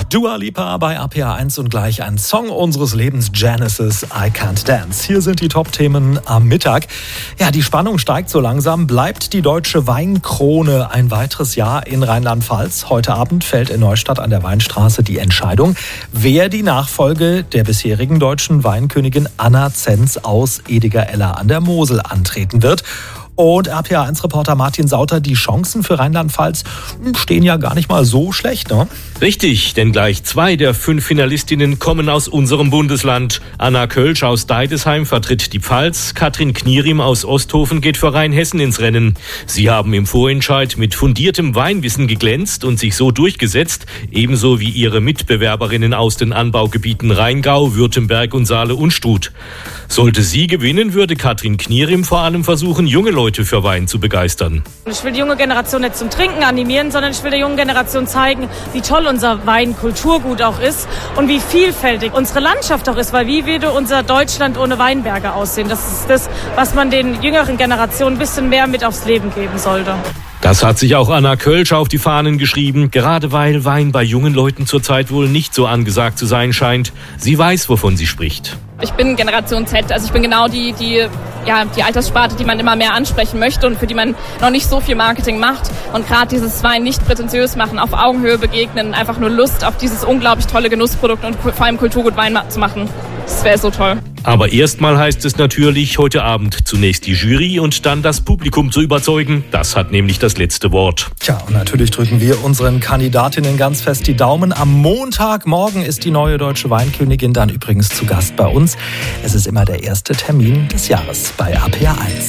Dua Lipa bei RPA1 und gleich ein Song unseres Lebens, Genesis, I Can't Dance. Hier sind die Top-Themen am Mittag. Ja, die Spannung steigt so langsam. Bleibt die deutsche Weinkrone ein weiteres Jahr in Rheinland-Pfalz? Heute Abend fällt in Neustadt an der Weinstraße die Entscheidung, wer die Nachfolge der bisherigen deutschen Weinkönigin Anna Zenz aus Ediger-Eller an der Mosel antreten wird. Und RPA1-Reporter Martin Sauter, die Chancen für Rheinland-Pfalz stehen ja gar nicht mal so schlecht, ne? Richtig, denn gleich 2 der 5 Finalistinnen kommen aus unserem Bundesland. Anna Kölsch aus Deidesheim vertritt die Pfalz, Katrin Knierim aus Osthofen geht für Rheinhessen ins Rennen. Sie haben im Vorentscheid mit fundiertem Weinwissen geglänzt und sich so durchgesetzt, ebenso wie ihre Mitbewerberinnen aus den Anbaugebieten Rheingau, Württemberg und Saale-Unstrut. Sollte sie gewinnen, würde Katrin Knierim vor allem versuchen, junge Leute für Wein zu begeistern. Ich will die junge Generation nicht zum Trinken animieren, sondern ich will der jungen Generation zeigen, wie toll unser Weinkulturgut auch ist und wie vielfältig unsere Landschaft auch ist, weil wie würde unser Deutschland ohne Weinberge aussehen? Das ist das, was man den jüngeren Generationen ein bisschen mehr mit aufs Leben geben sollte. Das hat sich auch Anna Kölsch auf die Fahnen geschrieben, gerade weil Wein bei jungen Leuten zurzeit wohl nicht so angesagt zu sein scheint. Sie weiß, wovon sie spricht. Ich bin Generation Z, also ich bin genau die Alterssparte, die man immer mehr ansprechen möchte und für die man noch nicht so viel Marketing macht. Und gerade dieses Wein nicht prätentiös machen, auf Augenhöhe begegnen, einfach nur Lust auf dieses unglaublich tolle Genussprodukt und vor allem Kulturgut Wein zu machen. Das wäre so toll. Aber erstmal heißt es natürlich, heute Abend zunächst die Jury und dann das Publikum zu überzeugen. Das hat nämlich das letzte Wort. Tja, und natürlich drücken wir unseren Kandidatinnen ganz fest die Daumen. Am Montagmorgen ist die neue deutsche Weinkönigin dann übrigens zu Gast bei uns. Es ist immer der erste Termin des Jahres bei RPA1.